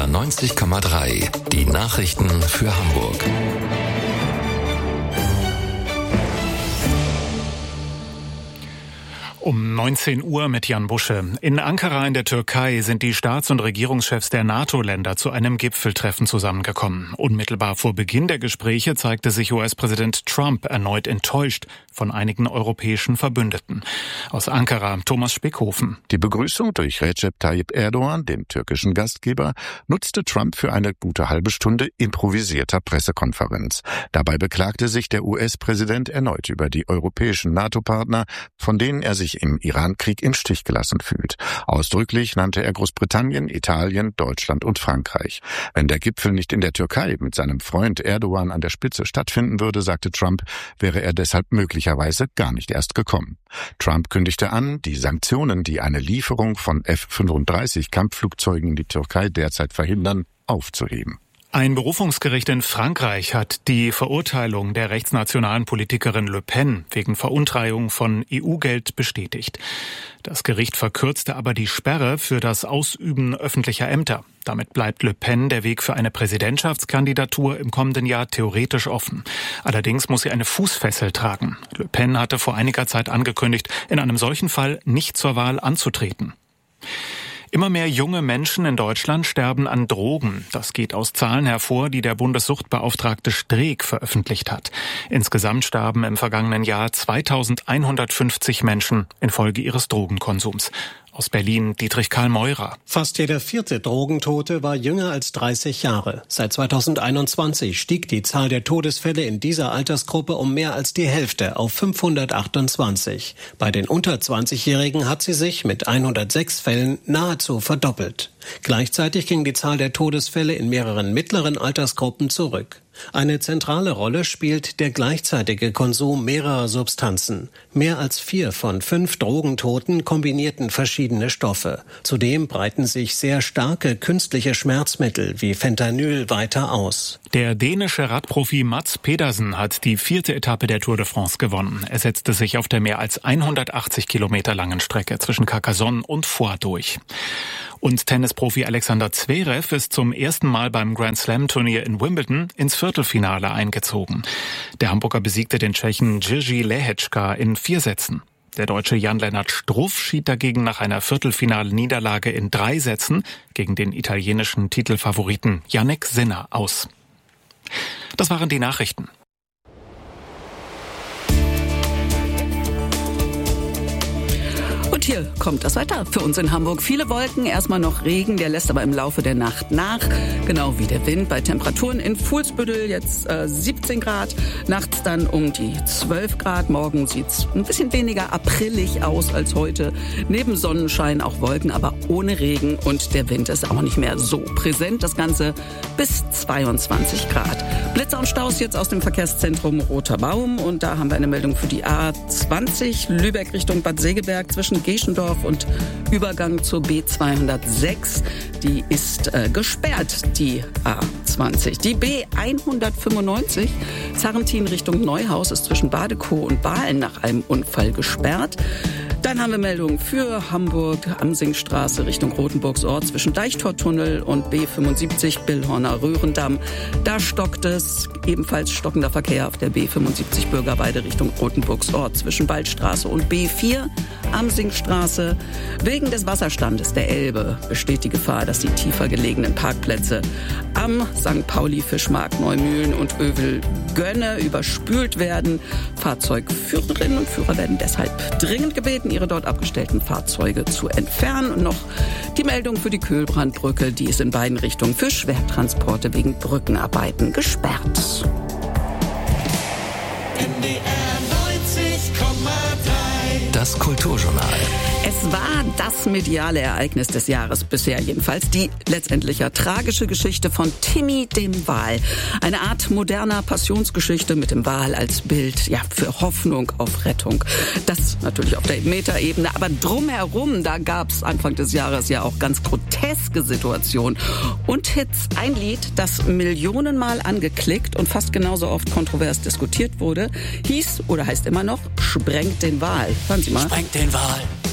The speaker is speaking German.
SWR 90,3. Die Nachrichten für Hamburg. Um 19 Uhr mit Jan Busche. In Ankara in der Türkei sind die Staats- und Regierungschefs der NATO-Länder zu einem Gipfeltreffen zusammengekommen. Unmittelbar vor Beginn der Gespräche zeigte sich US-Präsident Trump erneut enttäuscht von einigen europäischen Verbündeten. Aus Ankara, Thomas Spickhofen. Die Begrüßung durch Recep Tayyip Erdogan, den türkischen Gastgeber, nutzte Trump für eine gute halbe Stunde improvisierter Pressekonferenz. Dabei beklagte sich der US-Präsident erneut über die europäischen NATO-Partner, von denen er sich im Iran-Krieg im Stich gelassen fühlt. Ausdrücklich nannte er Großbritannien, Italien, Deutschland und Frankreich. Wenn der Gipfel nicht in der Türkei mit seinem Freund Erdogan an der Spitze stattfinden würde, sagte Trump, wäre er deshalb möglicherweise gar nicht erst gekommen. Trump kündigte an, die Sanktionen, die eine Lieferung von F-35-Kampfflugzeugen in die Türkei derzeit verhindern, aufzuheben. Ein Berufungsgericht in Frankreich hat die Verurteilung der rechtsnationalen Politikerin Le Pen wegen Veruntreihung von EU-Geld bestätigt. Das Gericht verkürzte aber die Sperre für das Ausüben öffentlicher Ämter. Damit bleibt Le Pen der Weg für eine Präsidentschaftskandidatur im kommenden Jahr theoretisch offen. Allerdings muss sie eine Fußfessel tragen. Le Pen hatte vor einiger Zeit angekündigt, in einem solchen Fall nicht zur Wahl anzutreten. Immer mehr junge Menschen in Deutschland sterben an Drogen. Das geht aus Zahlen hervor, die der Bundessuchtbeauftragte Streeck veröffentlicht hat. Insgesamt starben im vergangenen Jahr 2150 Menschen infolge ihres Drogenkonsums. Aus Berlin Dietrich Karl Meurer. Fast jeder vierte Drogentote war jünger als 30 Jahre. Seit 2021 stieg die Zahl der Todesfälle in dieser Altersgruppe um mehr als die Hälfte auf 528. Bei den unter 20-Jährigen hat sie sich mit 106 Fällen nahezu verdoppelt. Gleichzeitig ging die Zahl der Todesfälle in mehreren mittleren Altersgruppen zurück. Eine zentrale Rolle spielt der gleichzeitige Konsum mehrerer Substanzen. Mehr als 4 von 5 Drogentoten kombinierten verschiedene Stoffe. Zudem breiten sich sehr starke künstliche Schmerzmittel wie Fentanyl weiter aus. Der dänische Radprofi Mads Pedersen hat die 4. Etappe der Tour de France gewonnen. Er setzte sich auf der mehr als 180 Kilometer langen Strecke zwischen Carcassonne und Foix durch. Und Tennisprofi Alexander Zverev ist zum ersten Mal beim Grand-Slam-Turnier in Wimbledon ins Viertelfinale eingezogen. Der Hamburger besiegte den Tschechen Jiří Lehečka in 4 Sätzen. Der Deutsche Jan-Lennart Struff schied dagegen nach einer Viertelfinale-Niederlage in 3 Sätzen gegen den italienischen Titelfavoriten Jannik Sinner aus. Das waren die Nachrichten. Und hier kommt das Wetter für uns in Hamburg. Viele Wolken, erstmal noch Regen, der lässt aber im Laufe der Nacht nach. Genau wie der Wind bei Temperaturen in Fuhlsbüttel jetzt 17 Grad. Nachts dann um die 12 Grad. Morgen sieht's ein bisschen weniger aprillig aus als heute. Neben Sonnenschein auch Wolken, aber ohne Regen. Und der Wind ist auch nicht mehr so präsent. Das Ganze bis 22 Grad. Blitzer und Staus jetzt aus dem Verkehrszentrum Roter Baum. Und da haben wir eine Meldung für die A20 Lübeck Richtung Bad Segeberg zwischen Geschendorf und Übergang zur B206. Die ist gesperrt, die A20. Die B195 Zarrentin Richtung Neuhaus ist zwischen Badekow und Bahlen nach einem Unfall gesperrt. Dann haben wir Meldungen für Hamburg, Amsingstraße Richtung Rotenburgsort zwischen Deichtortunnel und B75 Billhorner Röhrendamm. Da stockt es, ebenfalls stockender Verkehr auf der B75 Bürgerweide Richtung Rotenburgsort zwischen Waldstraße und B4 Amsingstraße. Wegen des Wasserstandes der Elbe besteht die Gefahr, dass die tiefer gelegenen Parkplätze am St. Pauli, Fischmarkt, Neumühlen und Övel-Gönne überspült werden. Fahrzeugführerinnen und Führer werden deshalb dringend gebeten, ihre dort abgestellten Fahrzeuge zu entfernen. Und noch die Meldung für die Kühlbrandbrücke, die ist in beiden Richtungen für Schwertransporte wegen Brückenarbeiten gesperrt. Das Kulturjournal. Es war das mediale Ereignis des Jahres bisher jedenfalls. Die letztendlich ja tragische Geschichte von Timmy dem Wal. Eine Art moderner Passionsgeschichte mit dem Wal als Bild, ja, für Hoffnung auf Rettung. Das natürlich auf der Metaebene, aber drumherum, da gab's Anfang des Jahres ja auch ganz groteske Situationen und Hits. Ein Lied, das millionenmal angeklickt und fast genauso oft kontrovers diskutiert wurde, hieß oder heißt immer noch Sprengt den Wal. Hören Sie mal. Sprengt den Wal.